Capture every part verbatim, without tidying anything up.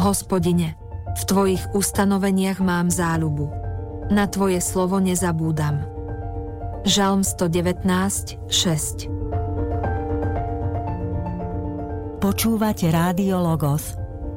Hospodine, v Tvojich ustanoveniach mám záľubu. Na Tvoje slovo nezabúdam. Žalm sto devätnásť šesť. Počúvate Rádio Logos.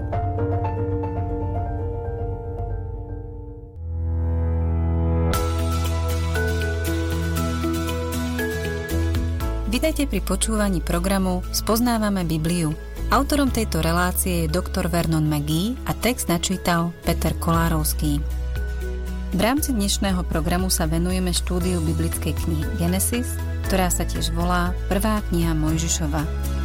Vítajte pri počúvaní programu Spoznávame Bibliu. Autorom tejto relácie je doktor Vernon McGee a text načítal Peter Kolárovský. V rámci dnešného programu sa venujeme štúdiu biblickej knihy Genesis, ktorá sa tiež volá Prvá kniha Mojžišova.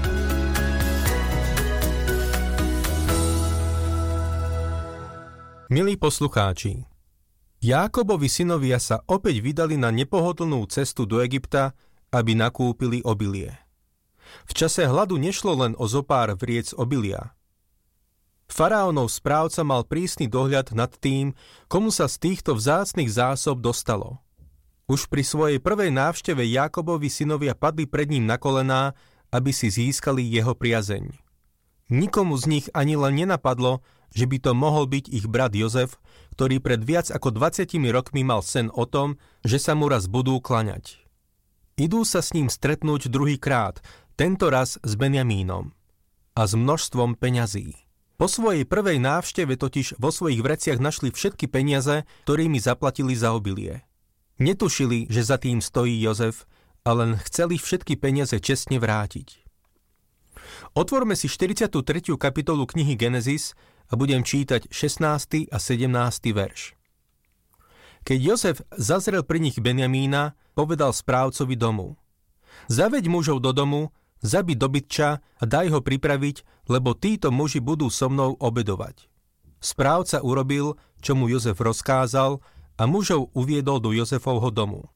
Milí poslucháči, Jákobovi synovia sa opäť vydali na nepohodlnú cestu do Egypta, aby nakúpili obilie. V čase hladu nešlo len o zopár vriec obilia. Faraónov správca mal prísny dohľad nad tým, komu sa z týchto vzácnych zásob dostalo. Už pri svojej prvej návšteve Jákobovi synovia padli pred ním na kolená, aby si získali jeho priazeň. Nikomu z nich ani len nenapadlo, že by to mohol byť ich brat Jozef, ktorý pred viac ako dvadsiatimi rokmi mal sen o tom, že sa mu raz budú klaňať. Idú sa s ním stretnúť druhýkrát, tento raz s Benjamínom a s množstvom peňazí. Po svojej prvej návšteve totiž vo svojich vreciach našli všetky peniaze, ktorými zaplatili za obilie. Netušili, že za tým stojí Jozef, a len chceli všetky peniaze čestne vrátiť. Otvorme si štyridsiatu tretiu kapitolu knihy Genesis a budem čítať šestnásty a sedemnásty verš. Keď Jozef zazrel pri nich Benjamína, povedal správcovi domu: Zaveď mužov do domu, zabi dobytča a daj ho pripraviť, lebo títo muži budú so mnou obedovať. Správca urobil, čo mu Jozef rozkázal, a mužov uviedol do Jozefovho domu.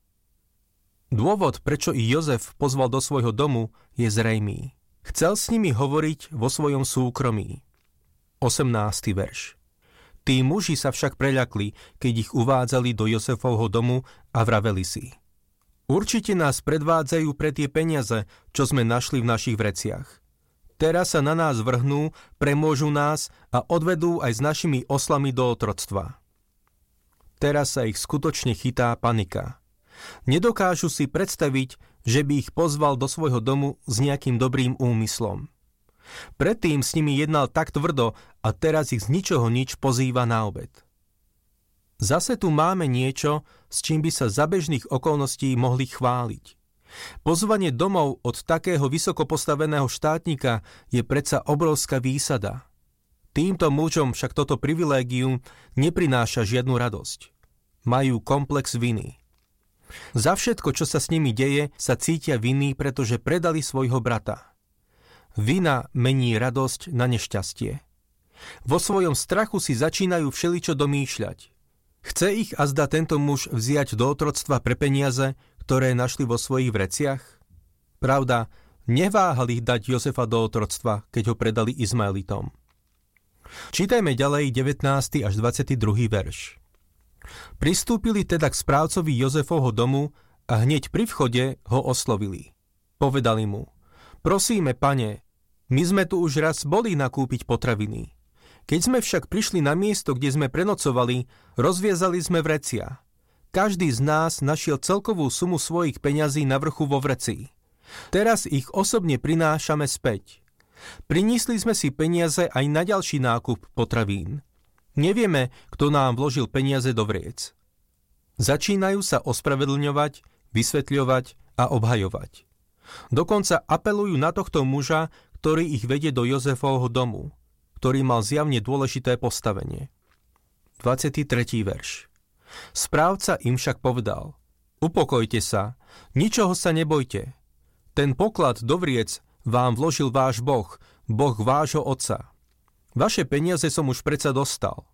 Dôvod, prečo i Jozef pozval do svojho domu, je zrejmý. Chcel s nimi hovoriť vo svojom súkromí. osemnásty verš. Tí muži sa však preľakli, keď ich uvádzali do Jozefovho domu a vraveli si: Určite nás predvádzajú pre tie peniaze, čo sme našli v našich vreciach. Teraz sa na nás vrhnú, premôžu nás a odvedú aj s našimi oslami do otroctva. Teraz sa ich skutočne chytá panika. Nedokážu si predstaviť, že by ich pozval do svojho domu s nejakým dobrým úmyslom. Predtým s nimi jednal tak tvrdo a teraz ich z ničoho nič pozýva na obed. Zase tu máme niečo, s čím by sa za bežných okolností mohli chváliť. Pozvanie domov od takého vysoko postaveného štátnika je predsa obrovská výsada. Týmto mužom však toto privilégium neprináša žiadnu radosť. Majú komplex viny. Za všetko, čo sa s nimi deje, sa cítia vinní, pretože predali svojho brata. Vina mení radosť na nešťastie. Vo svojom strachu si začínajú všeličo domýšľať. Chce ich azda tento muž vziať do otroctva pre peniaze, ktoré našli vo svojich vreciach? Pravda, neváhali dať Jozefa do otroctva, keď ho predali Izmaelitom. Čítajme ďalej devätnásty až dvadsiaty druhý verš. Pristúpili teda k správcovi Jozefovho domu a hneď pri vchode ho oslovili. Povedali mu: Prosíme, pane, my sme tu už raz boli nakúpiť potraviny. Keď sme však prišli na miesto, kde sme prenocovali, rozviazali sme vrecia. Každý z nás našiel celkovú sumu svojich peňazí na vrchu vo vreci. Teraz ich osobne prinášame späť. Priniesli sme si peniaze aj na ďalší nákup potravín. Nevieme, kto nám vložil peniaze do vriec. Začínajú sa ospravedlňovať, vysvetľovať a obhajovať. Dokonca apelujú na tohto muža, ktorý ich vedie do Jozefovho domu, ktorý mal zjavne dôležité postavenie. dvadsiaty tretí verš. Správca im však povedal: Upokojte sa, ničoho sa nebojte. Ten poklad do vriec vám vložil váš Boh, Boh vášho otca. Vaše peniaze som už predsa dostal.